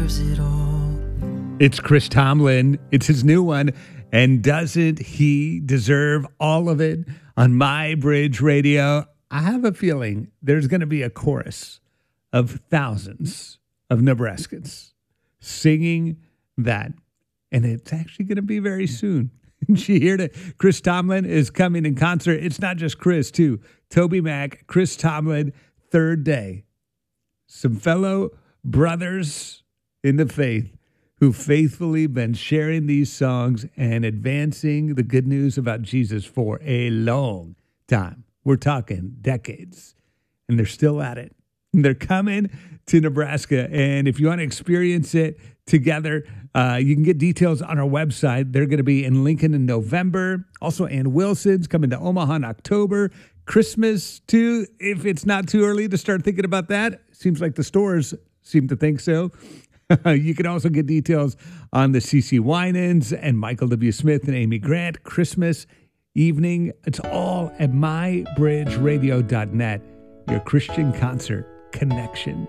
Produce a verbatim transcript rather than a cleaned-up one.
It's Chris Tomlin. It's his new one. And doesn't he deserve all of it on My Bridge Radio? I have a feeling there's going to be a chorus of thousands of Nebraskans singing that. And it's actually going to be very soon. She heard it. Chris Tomlin is coming in concert. It's not just Chris, too. Toby Mac, Chris Tomlin, third day. Some fellow brothers in the faith who've faithfully been sharing these songs and advancing the good news about Jesus for a long time. We're talking decades. And they're still at it. And they're coming to Nebraska. And if you want to experience it together, uh, you can get details on our website. They're going to be in Lincoln in November. Also, Ann Wilson's coming to Omaha in October. Christmas, too, if it's not too early to start thinking about that. Seems like the stores seem to think so. You can also get details on the C C Winans and Michael W. Smith and Amy Grant Christmas evening. It's all at my bridge radio dot net, your Christian concert connection.